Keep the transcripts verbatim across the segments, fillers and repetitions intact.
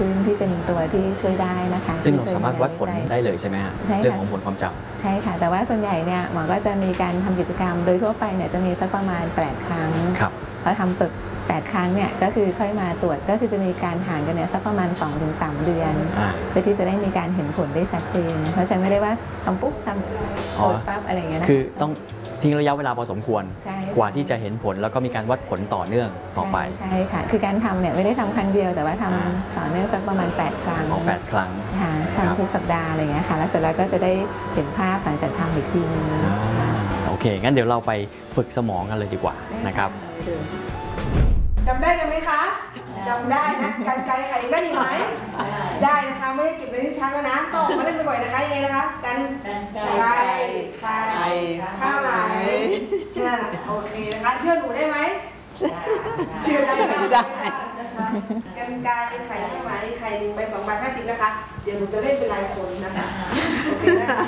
ขึ้นที่เป็นตัวที่ช่วยได้นะคะซึ่งเราสามารถวัดผลได้เลยใช่ไหมฮะเรื่องของผลความจำใช่ค่ะแต่ว่าส่วนใหญ่เนี่ยหมอก็จะมีการทำกิจกรรมโดยทั่วไปเนี่ยจะมีสักประมาณแปดครั้งพอทำฝึกแปดครั้งเนี่ยก็คือค่อยมาตรวจก็คือจะมีการห่างกันเนี่ยสักประมาณ สองถึงสาม เดือนเพื่อที่จะได้มีการเห็นผลได้ชัดเจนเพราะฉะนั้นไม่ได้ว่าทำปุ๊บทำตรวจปั๊บอะไรอย่างเงี้ยนะคือต้องทิ้งระยะเวลาพอสมควรกว่าที่จะเห็นผลแล้วก็มีการวัดผลต่อเนื่องต่อไปใช่ค่ะคือการทำเนี่ยไม่ได้ทำครั้งเดียวแต่ว่าทำต่อเนื่องสักประมาณแปดครั้งแปดครั้งค่ะทำทุกสัปดาห์อะไรเงี้ยค่ะแล้วเสร็จแล้วก็จะได้เห็นภาพหลังจากทำอีกทีนึงโอเคงั้นเดี๋ยวเราไปฝึกสมองกันเลยดีกว่านะครับจำได้กันไหมคะจำได้นะกันไกลไขได้ยินไหมได้นะคะไม่ได้เก็บในลิ้นชักแล้วนะต้องมาเล่นบ่อยๆนะคะยังไงนะคะกันไกลไขผ้าไหมโอเคนะคะเชื่อหนูได้ไหมเชื่อได้ไม่ได้กันไกลไขผ้าไหมไขหนึ่งใบสองใบห้าสิบนะคะเดี๋ยวหนูจะเล่นเป็นลายคนนะคะโอเคนะคะ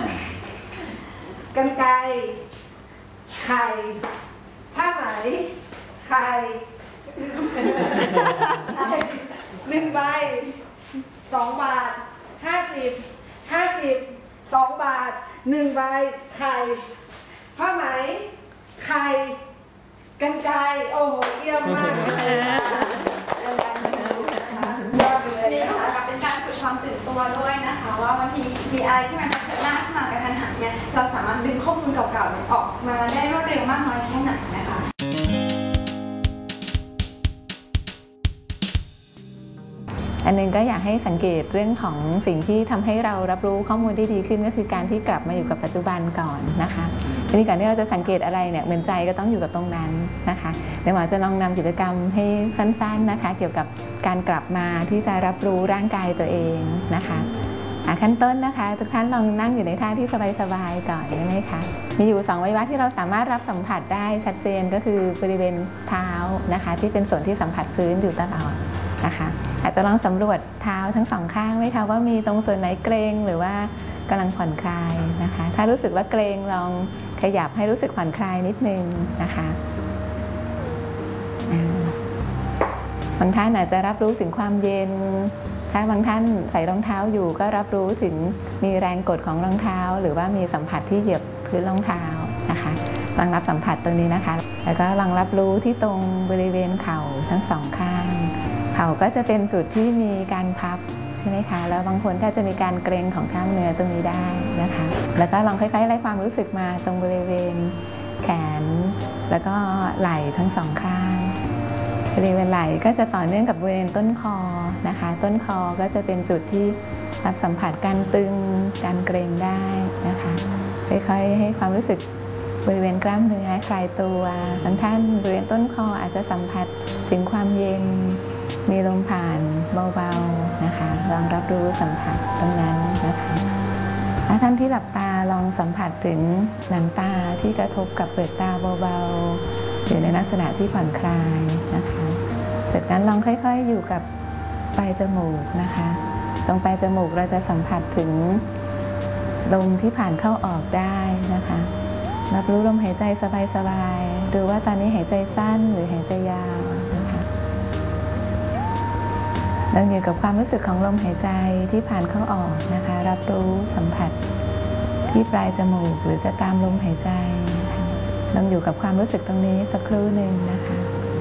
กันไกลไข่ผ้าไหมไข่หนึ่งใบสองบาทห้าสิบห้าสิบสองบาทหนึ่งใบไข่ผ้าไหมไข่กันไกรโอ้โหเยี่ยมมากเลยยอดเลยนี่นะคะเป็นการฝึกความตื่นตัวด้วยนะคะว่าบางทีมีอะไรที่มันเผชิญหน้าขึ้นมากระทันหันเนี่ยเราสามารถดึงข้อมูลเก่าๆออกมาได้รวดเร็วมากน้อยแค่ไหนนะคะอันนึงก็อยากให้สังเกตเรื่องของสิ่งที่ทำให้เรารับรู้ข้อมูลได้ดีขึ้นก็คือการที่กลับมาอยู่กับปัจจุบันก่อนนะคะทีนี้ก่อนที่เราจะสังเกตอะไรเนี่ยเหมือนใจก็ต้องอยู่กับตรงนั้นนะคะเดี๋ยวหมอจะลองนำกิจกรรมให้สั้นๆนะคะเกี่ยวกับการกลับมาที่จะรับรู้ร่างกายตัวเองนะคะขั้นต้นนะคะทุกท่านลองนั่งอยู่ในท่าที่สบายๆก่อนได้ไหมคะมีอยู่สองอวัยวะที่เราสามารถรับสัมผัสได้ชัดเจนก็คือบริเวณเท้านะคะที่เป็นส่วนที่สัมผัสพื้นอยู่ตลอดนะคะอาจจะลองสำรวจเท้าทั้งสองข้างไหมคะว่ามีตรงส่วนไหนเกร็งหรือว่ากำลังผ่อนคลายนะคะถ้ารู้สึกว่าเกร็งลองขยับให้รู้สึกผ่อนคลายนิดนึงนะคะบางท่านอาจจะรับรู้ถึงความเย็นถ้าบางท่านใส่รองเท้าอยู่ก็รับรู้ถึงมีแรงกดของรองเท้าหรือว่ามีสัมผัสที่เหยียบพื้นรองเท้านะคะลองรับสัมผัสตรงนี้นะคะแล้วก็ลองรับรู้ที่ตรงบริเวณเข่าทั้งสองข้างเข่าก็จะเป็นจุดที่มีการพับใช่ไหมคะแล้วบางคนก็จะมีการเกร็งของกล้ามเนื้อตรงนี้ได้นะคะแล้วก็ลองค่อยๆไล่ความรู้สึกมาตรงบริเวณแขนแล้วก็ไหล่ทั้งสองข้างบริเวณไหล่ก็จะต่อเนื่องกับบริเวณต้นคอนะคะต้นคอก็จะเป็นจุดที่รับสัมผัสการตึงการเกร็งได้นะคะค่อยๆให้ความรู้สึกบริเวณกล้ามเนื้อคลายตัวบางท่านบริเวณต้นคออาจจะสัมผัสถึงความเย็นมีลมผ่านเบาๆนะคะลองรับรู้สัมผัสตรงนั้นนะคะถ้าท่านที่หลับตาลองสัมผัสถึงหนังตาที่กระทบกับเปลือกตาเบาๆอยู่ในลักษณะที่ผ่อนคลายนะคะจากนั้นลองค่อยๆอยู่กับปลายจมูกนะคะตรงปลายจมูกเราจะสัมผัสถึงลมที่ผ่านเข้าออกได้นะคะรับรู้ลมหายใจสบายๆดูว่าตอนนี้หายใจสั้นหรือหายใจยาวนะคะเราอยู่กับความรู้สึกของลมหายใจที่ผ่านเข้าออกนะคะรับรู้สัมผัสที่ปลายจมูกหรือจะตามลมหายใจนะคะลองอยู่กับความรู้สึกตรงนี้สักครู่หนึ่งนะคะ